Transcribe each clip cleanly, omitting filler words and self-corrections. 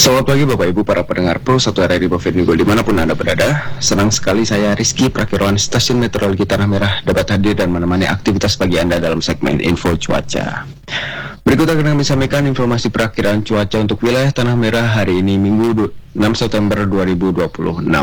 Selamat pagi Bapak Ibu para pendengar Pro 1 RRI Bovendigul dimanapun Anda berada. Senang sekali saya Rizky Prakirawan Stasiun Meteorologi Tanah Merah dapat hadir dan menemani aktivitas pagi Anda dalam segmen Info Cuaca. Berikut akan kami sampaikan informasi perakiraan cuaca untuk wilayah Tanah Merah hari ini Minggu 6 September 2026.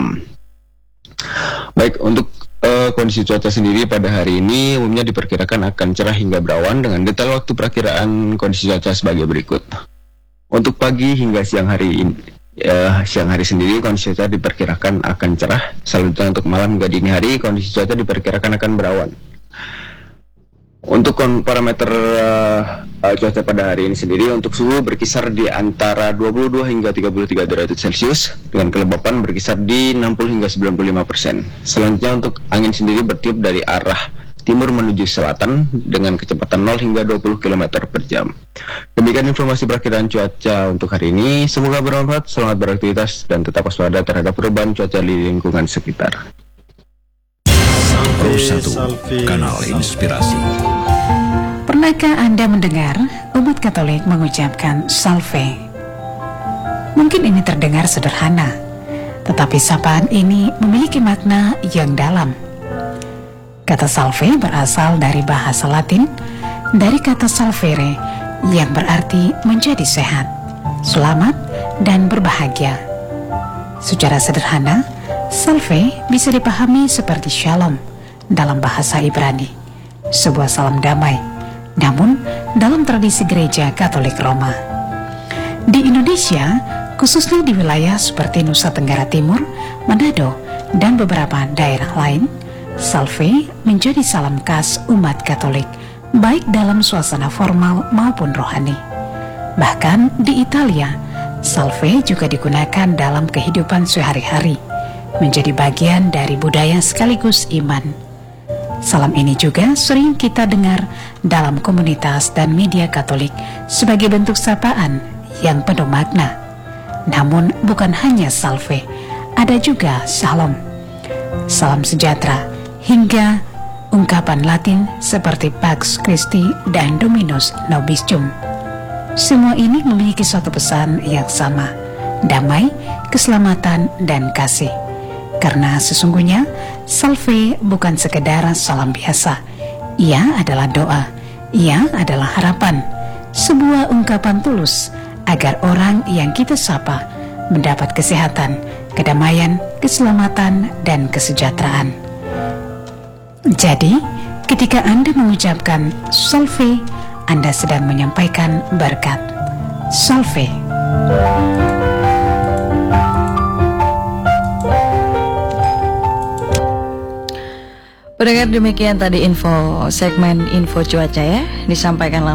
Baik, untuk kondisi cuaca sendiri pada hari ini umumnya diperkirakan akan cerah hingga berawan dengan detail waktu perakiraan kondisi cuaca sebagai berikut. Untuk pagi hingga siang hari sendiri kondisi cuaca diperkirakan akan cerah. Selanjutnya untuk malam hingga dini hari kondisi cuaca diperkirakan akan berawan. Untuk parameter cuaca pada hari ini sendiri untuk suhu berkisar di antara 22 hingga 33 derajat Celcius dengan kelembapan berkisar di 60 hingga 95%. Selanjutnya untuk angin sendiri bertiup dari arah timur menuju selatan dengan kecepatan 0 hingga 20 km per jam. Demikian informasi perakiraan cuaca untuk hari ini. Semoga bermanfaat, selamat beraktivitas, dan tetap waspada terhadap perubahan cuaca di lingkungan sekitar. Pro 1, kanal inspirasi. Pernahkah Anda mendengar umat Katolik mengucapkan salve? Mungkin ini terdengar sederhana, tetapi sapaan ini memiliki makna yang dalam. Kata salve berasal dari bahasa Latin, dari kata salvere, yang berarti menjadi sehat, selamat, dan berbahagia. Secara sederhana, salve bisa dipahami seperti shalom dalam bahasa Ibrani, sebuah salam damai, namun dalam tradisi gereja Katolik Roma. Di Indonesia, khususnya di wilayah seperti Nusa Tenggara Timur, Manado, dan beberapa daerah lain, salve menjadi salam khas umat Katolik, baik dalam suasana formal maupun rohani. Bahkan di Italia, salve juga digunakan dalam kehidupan sehari-hari, menjadi bagian dari budaya sekaligus iman. Salam ini juga sering kita dengar dalam komunitas dan media Katolik sebagai bentuk sapaan yang penuh makna. Namun bukan hanya salve, ada juga shalom, salam sejahtera, hingga ungkapan Latin seperti Pax Christi dan Dominus Nobiscum. Semua ini memiliki suatu pesan yang sama, damai, keselamatan, dan kasih. Karena sesungguhnya salve bukan sekedar salam biasa. Ia adalah doa, ia adalah harapan, sebuah ungkapan tulus agar orang yang kita sapa mendapat kesehatan, kedamaian, keselamatan, dan kesejahteraan. Jadi, ketika Anda mengucapkan salve, Anda sedang menyampaikan berkat. Salve. Pendengar, demikian tadi segmen info cuaca ya, disampaikan langsung